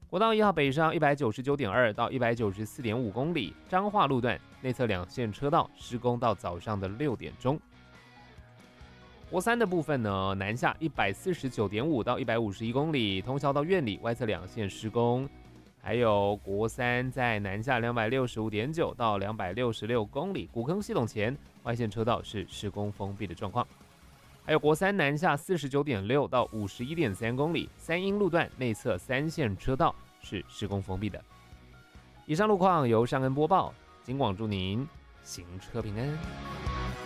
国道1号北上199.2到194.5公里，彰化路段内侧2线车道施工到早上的6点钟。国3的部分呢，南下149.5到151公里，通霄到苑里外侧2线施工。还有国3在南下265.9到266公里，古坑系统前外线车道是施工封闭的状况。还有国3南下49.6到51.3公里，三鶯路段内侧3线车道是施工封闭的。以上路况由尚恩播报，警广祝您行车平安。